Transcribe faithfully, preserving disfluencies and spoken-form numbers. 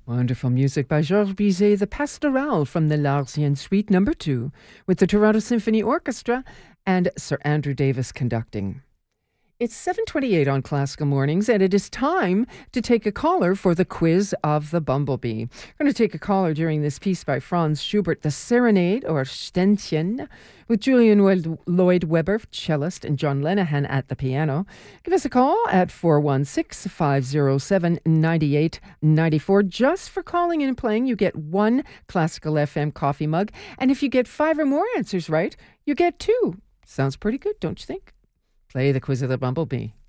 Wonderful music by Georges Bizet, the Pastoral from the Larsienne Suite number two, with the Toronto Symphony Orchestra and Sir Andrew Davis conducting. It's seven twenty-eight on Classical Mornings, and it is time to take a caller for the Quiz of the Bumblebee. We're going to take a caller during this piece by Franz Schubert, the Serenade, or Ständchen, with Julian Lloyd Webber, cellist, and John Lenihan at the piano. Give us a call at four one six, five zero seven, nine eight nine four. Just for calling in and playing, you get one Classical F M coffee mug, and if you get five or more answers right, you get two. Sounds pretty good, don't you think? Play the Quiz of the Bumblebee.